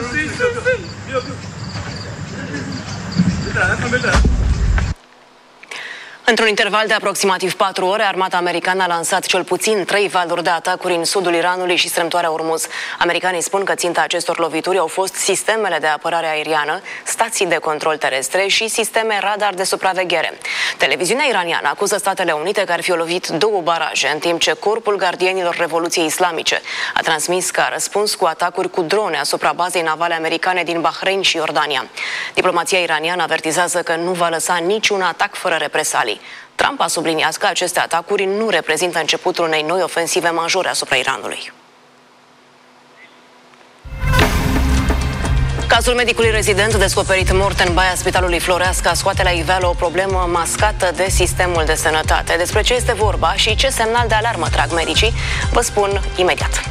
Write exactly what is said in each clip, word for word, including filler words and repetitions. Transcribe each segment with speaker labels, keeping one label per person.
Speaker 1: Într-un interval de aproximativ patru ore, armata americană a lansat cel puțin trei valuri de atacuri în sudul Iranului și strâmtoarea Ormuz. Americanii spun că ținta acestor lovituri au fost sistemele de apărare aeriană, stații de control terestre și sisteme radar de supraveghere. Televiziunea iraniană acuză Statele Unite că ar fi lovit două baraje, în timp ce Corpul Gardienilor Revoluției Islamice a transmis că a răspuns cu atacuri cu drone asupra bazei navale americane din Bahrain și Iordania. Diplomația iraniană avertizează că nu va lăsa niciun atac fără represalii. Trump a subliniat că aceste atacuri nu reprezintă începutul unei noi ofensive majore asupra Iranului. Cazul medicului rezident descoperit mort în Baia Spitalului Floreasca scoate la iveală o problemă mascată de sistemul de sănătate. Despre ce este vorba și ce semnal de alarmă trag medicii, vă spun imediat.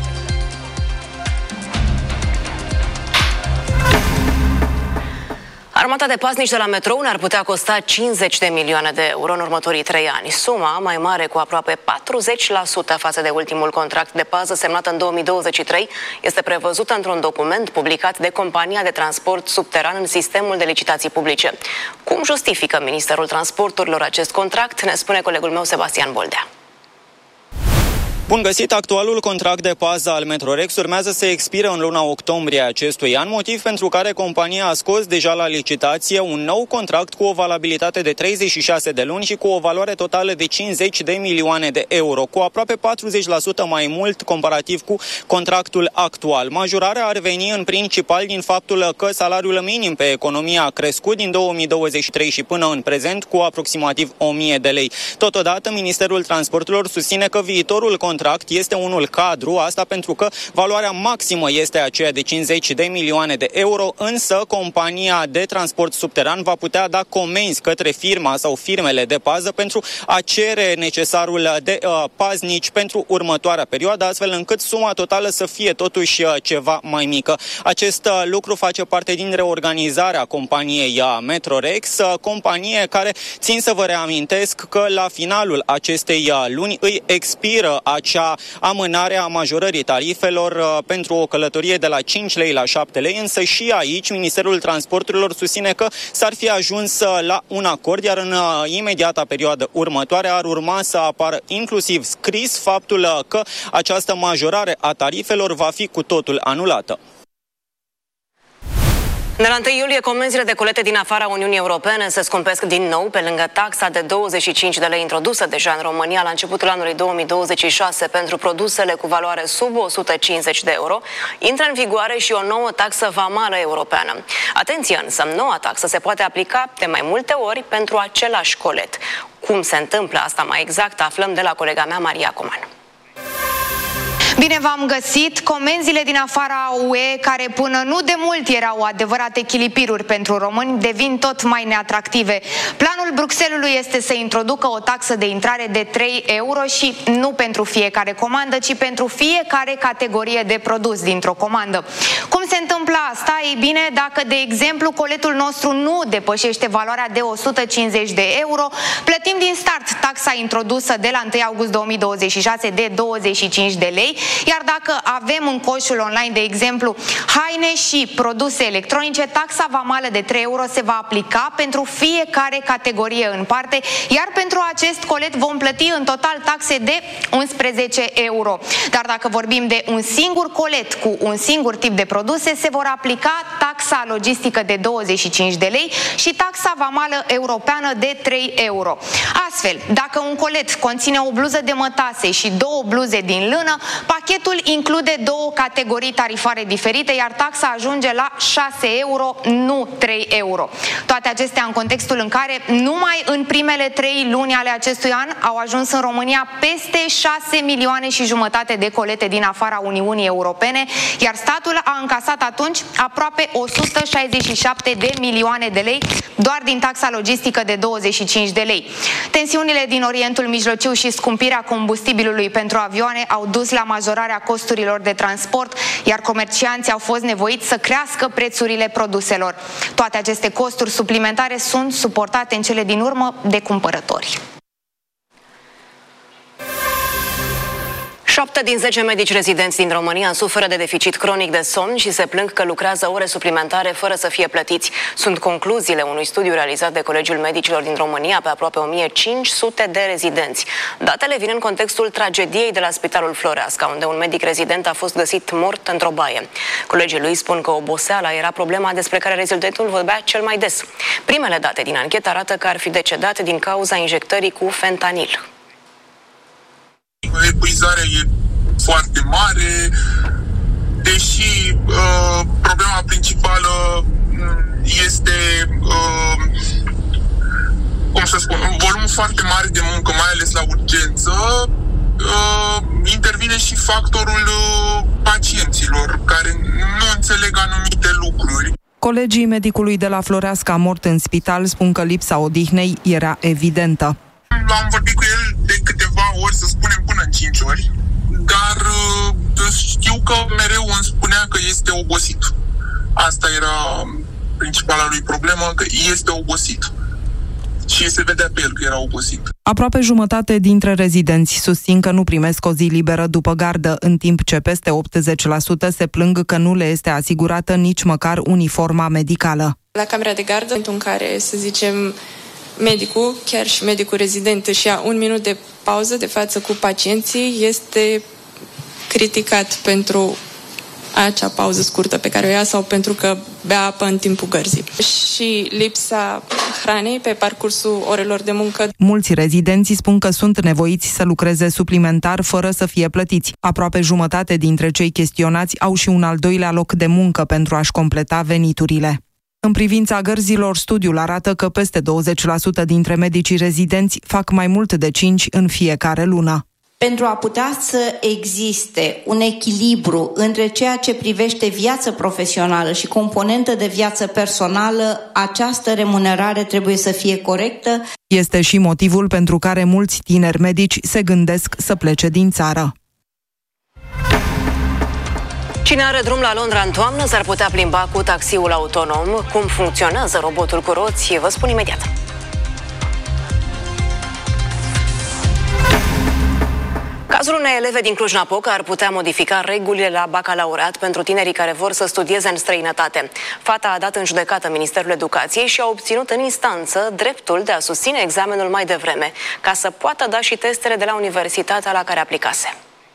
Speaker 1: Armata de paznici de la metrou ne-ar putea costa cincizeci de milioane de euro în următorii trei ani. Suma, mai mare cu aproape patruzeci la sută față de ultimul contract de pază semnat în două mii douăzeci și trei, este prevăzută într-un document publicat de compania de transport subteran în sistemul de licitații publice. Cum justifică Ministerul Transporturilor acest contract, ne spune colegul meu Sebastian Boldea.
Speaker 2: Bun găsit! Actualul contract de pază al Metrorex urmează să expire în luna octombrie acestui an, motiv pentru care compania a scos deja la licitație un nou contract cu o valabilitate de treizeci și șase de luni și cu o valoare totală de cincizeci de milioane de euro, cu aproape patruzeci la sută mai mult comparativ cu contractul actual. Majorarea ar veni în principal din faptul că salariul minim pe economie a crescut din două mii douăzeci și trei și până în prezent cu aproximativ o mie de lei. Totodată, Ministerul Transporturilor susține că viitorul contract contract este unul cadru, asta pentru că valoarea maximă este aceea de cincizeci de milioane de euro, însă compania de transport subteran va putea da comenzi către firma sau firmele de pază pentru a cere necesarul de uh, paznici pentru următoarea perioadă, astfel încât suma totală să fie totuși uh, ceva mai mică. Acest uh, lucru face parte din reorganizarea companiei uh, Metrorex, uh, companie care, țin să vă reamintesc că la finalul acestei uh, luni îi expiră acea amânare a majorării tarifelor uh, pentru o călătorie de la cinci lei la șapte lei, însă și aici Ministerul Transporturilor susține că s-ar fi ajuns uh, la un acord, iar în uh, imediata perioadă următoare ar urma să apară inclusiv scris faptul uh, că această majorare a tarifelor va fi cu totul anulată.
Speaker 1: De la întâi iulie, comenzile de colete din afara Uniunii Europene se scumpesc din nou, pe lângă taxa de douăzeci și cinci de lei introdusă deja în România la începutul anului două mii douăzeci și șase pentru produsele cu valoare sub o sută cincizeci de euro, intră în vigoare și o nouă taxă vamală europeană. Atenție însă, noua taxă se poate aplica de mai multe ori pentru același colet. Cum se întâmplă asta mai exact, aflăm de la colega mea, Maria Coman.
Speaker 3: Bine v-am găsit! Comenzile din afara U E, care până nu de mult erau adevărate chilipiruri pentru români, devin tot mai neatractive. Planul Bruxellesului este să introducă o taxă de intrare de trei euro și nu pentru fiecare comandă, ci pentru fiecare categorie de produs dintr-o comandă. Cum se întâmplă asta? Ei bine, dacă, de exemplu, coletul nostru nu depășește valoarea de o sută cincizeci de euro, plătim din start taxa introdusă de la întâi august două mii douăzeci și șase de douăzeci și cinci de lei, iar dacă avem în coșul online, de exemplu, haine și produse electronice, taxa vamală de trei euro se va aplica pentru fiecare categorie în parte, iar pentru acest colet vom plăti în total taxe de unsprezece euro. Dar dacă vorbim de un singur colet cu un singur tip de produse, se vor aplica taxa logistică de douăzeci și cinci de lei și taxa vamală europeană de trei euro. Astfel, dacă un colet conține o bluză de mătase și două bluze din lână, pachetul include două categorii tarifare diferite, iar taxa ajunge la șase euro, nu trei euro. Toate acestea în contextul în care numai în primele trei luni ale acestui an au ajuns în România peste șase milioane și jumătate de colete din afara Uniunii Europene, iar statul a încasat atunci aproape o sută șaizeci și șapte de milioane de lei doar din taxa logistică de douăzeci și cinci de lei. Tensiunile din Orientul Mijlociu și scumpirea combustibilului pentru avioane au dus la majorarea costurilor de transport, iar comercianții au fost nevoiți să crească prețurile produselor. Toate aceste costuri suplimentare sunt suportate în cele din urmă de cumpărători.
Speaker 1: șapte din zece medici rezidenți din România suferă de deficit cronic de somn și se plâng că lucrează ore suplimentare fără să fie plătiți. Sunt concluziile unui studiu realizat de Colegiul Medicilor din România pe aproape o mie cinci sute de rezidenți. Datele vin în contextul tragediei de la Spitalul Floreasca, unde un medic rezident a fost găsit mort într-o baie. Colegii lui spun că oboseala era problema despre care rezidentul vorbea cel mai des. Primele date din anchetă arată că ar fi decedat din cauza injectării cu fentanil.
Speaker 4: Epuizarea e foarte mare, deși uh, problema principală este, uh, cum să spun, un volum foarte mare de muncă, mai ales la urgență. Uh, intervine și factorul uh, pacienților, care nu înțeleg anumite lucruri.
Speaker 5: Colegii medicului de la Floreasca mort în spital spun că lipsa odihnei era evidentă.
Speaker 4: Am vorbit cu el de câteva ori, să spunem până în cinci ori, dar uh, știu că mereu îmi spunea că este obosit. Asta era principala lui problemă, că este obosit. Și se vedea pe el că era obosit.
Speaker 5: Aproape jumătate dintre rezidenți susțin că nu primesc o zi liberă după gardă, în timp ce peste optzeci la sută se plâng că nu le este asigurată nici măcar uniforma medicală.
Speaker 6: La camera de gardă, în care, să zicem, medicul, chiar și medicul rezident, își ia un minut de pauză de față cu pacienții, este criticat pentru acea pauză scurtă pe care o ia sau pentru că bea apă în timpul gărzii. Și lipsa hranei pe parcursul orelor de muncă.
Speaker 5: Mulți rezidenți spun că sunt nevoiți să lucreze suplimentar fără să fie plătiți. Aproape jumătate dintre cei chestionați au și un al doilea loc de muncă pentru a-și completa veniturile. În privința gărzilor, studiul arată că peste douăzeci la sută dintre medicii rezidenți fac mai mult de cinci în fiecare lună.
Speaker 7: Pentru a putea să existe un echilibru între ceea ce privește viața profesională și componentă de viață personală, această remunerare trebuie să fie corectă.
Speaker 5: Este și motivul pentru care mulți tineri medici se gândesc să plece din țară.
Speaker 1: Cine are drum la Londra în toamnă s-ar putea plimba cu taxiul autonom. Cum funcționează robotul cu roți, vă spun imediat. Cazul unei eleve din Cluj-Napoca ar putea modifica regulile la bacalaureat pentru tinerii care vor să studieze în străinătate. Fata a dat în judecată Ministerul Educației și a obținut în instanță dreptul de a susține examenul mai devreme, ca să poată da și testele de la universitatea la care aplicase.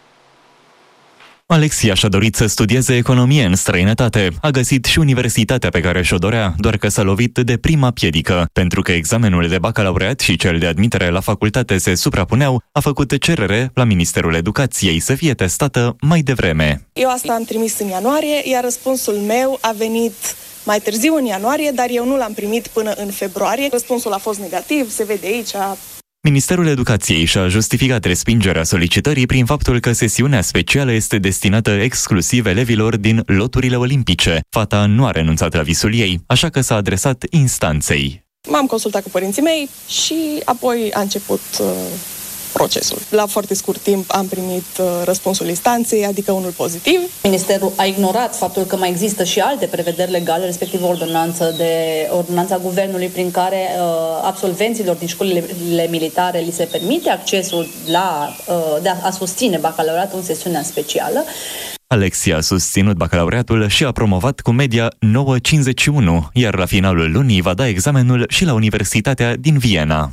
Speaker 8: Alexia și-a dorit să studieze economie în străinătate. A găsit și universitatea pe care și-o dorea, doar că s-a lovit de prima piedică. Pentru că examenul de bacalaureat și cel de admitere la facultate se suprapuneau, a făcut cerere la Ministerul Educației să fie testată mai devreme.
Speaker 9: Eu asta am trimis în ianuarie, iar răspunsul meu a venit mai târziu în ianuarie, dar eu nu l-am primit până în februarie. Răspunsul a fost negativ, se vede aici.
Speaker 8: Ministerul Educației și-a justificat respingerea solicitării prin faptul că sesiunea specială este destinată exclusiv elevilor din loturile olimpice. Fata nu a renunțat la visul ei, așa că s-a adresat instanței.
Speaker 9: M-am consultat cu părinții mei și apoi a început uh, procesul. La foarte scurt timp am primit uh, răspunsul instanței, adică unul pozitiv.
Speaker 10: Ministerul a ignorat faptul că mai există și alte prevederi legale, respectiv ordonanță de ordonanța guvernului prin care uh, absolvenților din școlile militare li se permite accesul la uh, de a, a susține bacalaureatul în sesiunea specială.
Speaker 8: Alexia a susținut bacalaureatul și a promovat cu media nouă virgulă cincizeci și unu, iar la finalul lunii va da examenul și la Universitatea din Viena.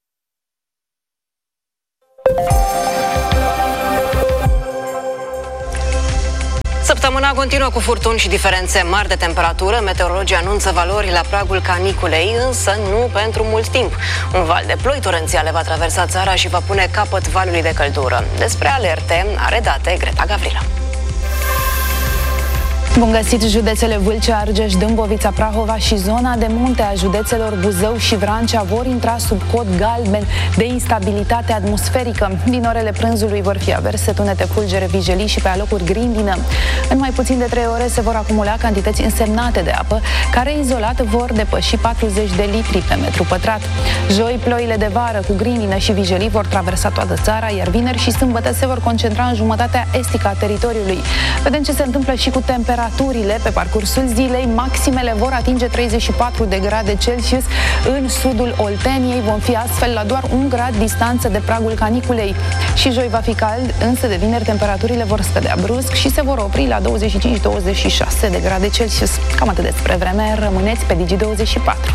Speaker 1: Săptămâna continuă cu furtuni și diferențe mari de temperatură. Meteorologii anunță valori la pragul caniculei, însă nu pentru mult timp. Un val de ploi torențiale va traversa țara și va pune capăt valului de căldură. Despre alerte are date Greta Gavrilă.
Speaker 11: Bun găsit! Județele Vâlcea, Argeș, Dâmbovița, Prahova și zona de munte a județelor Buzău și Vrancea vor intra sub cod galben de instabilitate atmosferică. Din orele prânzului vor fi averse, tunete, fulgere, vijelii și pe alocuri grindină. În mai puțin de trei ore se vor acumula cantități însemnate de apă, care izolat vor depăși patruzeci de litri pe metru pătrat. Joi, ploile de vară cu grindină și vijelii vor traversa toată țara, iar vineri și sâmbătă se vor concentra în jumătatea estică a teritoriului. Vedem ce se întâmplă și cu temperatura. temperaturile pe parcursul zilei. Maximele vor atinge treizeci și patru de grade Celsius în sudul Olteniei. Vom fi astfel la doar un grad distanță de pragul caniculei. Și joi va fi cald, însă de vineri temperaturile vor scădea brusc și se vor opri la douăzeci și cinci douăzeci și șase de grade Celsius. Cam atât despre vreme, rămâneți pe Digi douăzeci și patru.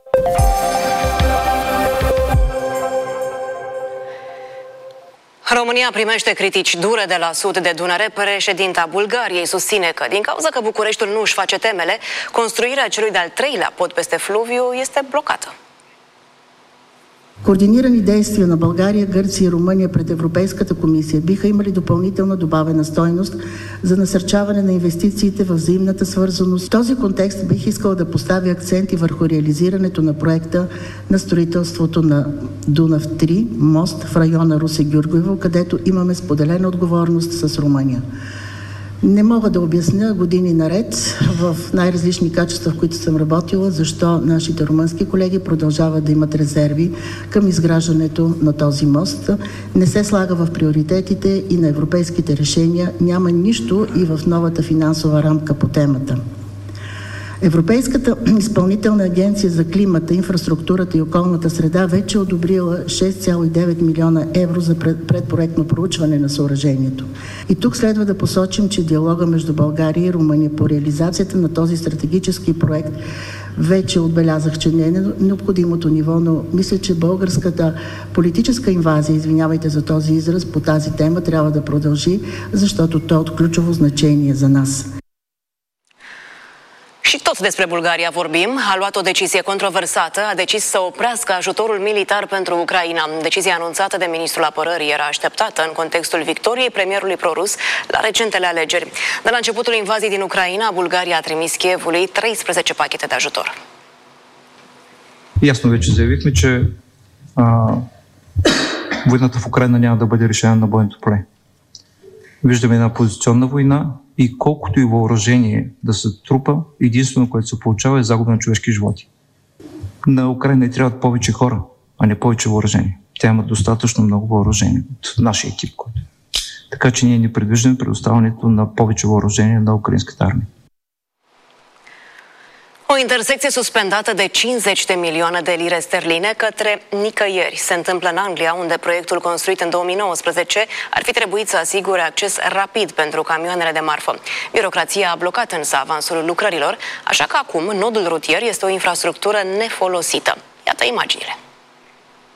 Speaker 1: România primește critici dure de la sud de Dunăre. Președinta Bulgariei susține că, din cauza că Bucureștiul nu își face temele, construirea celui de-al treilea под песте Флувио este blocată.
Speaker 12: Координирани действия на България, Гърция и Румъния пред Европейската комисия биха имали допълнителна добавена стойност за насърчаване на инвестициите в взаимната свързаност. В този контекст бих искала да поставя акценти върху реализирането на проекта на строителството на Дунав три мост в района Русе-Гюргуево, където имаме споделена отговорност с Румъния. Не мога да обясня години наред в най-различни качества, в които съм работила, защо нашите румънски колеги продължават да имат резерви към изграждането на този мост. Не се слага в приоритетите и на европейските решения. Няма нищо и в новата финансова рамка по темата. Европейската изпълнителна агенция за климата, инфраструктурата и околната среда вече одобрила шест цяло и девет милиона евро за предпроектно проучване на съоръжението. И тук следва да посочим, че диалога между България и Румъния по реализацията на този стратегически проект вече отбелязах, че не е необходимото ниво, но мисля, че българската политическа инвазия, извинявайте за този израз, по тази тема трябва да продължи, защото то е от ключово значение за нас.
Speaker 1: Și tot despre Bulgaria vorbim. A luat o decizie controversată, a decis să oprească ajutorul militar pentru Ucraina. Decizia anunțată de ministrul apărării era așteptată în contextul victoriei premierului prorus la recentele alegeri. De la începutul invaziei din Ucraina, Bulgaria a trimis Kievului treisprezece pachete de ajutor.
Speaker 13: Ясно вече заявихме, че а, войната в Украина няма да бъде решена на бойното поле. Виждаме една позиционна война и колкото и въоръжение да се трупа, единствено, което се получава е загуба на човешки животи. На Украина трябват повече хора, а не повече въоръжение. Тя има достатъчно много въоръжение от нашия екип. Който. Така че ние не предвиждаме предоставянето на повече въоръжение на украинската армия.
Speaker 1: O intersecție suspendată de cincizeci de milioane de lire sterline către nicăieri. Se întâmplă în Anglia, unde proiectul construit în două mii nouăsprezece ar fi trebuit să asigure acces rapid pentru camioanele de marfă. Birocrația a blocat însă avansul lucrărilor, așa că acum nodul rutier este o infrastructură nefolosită. Iată imaginile.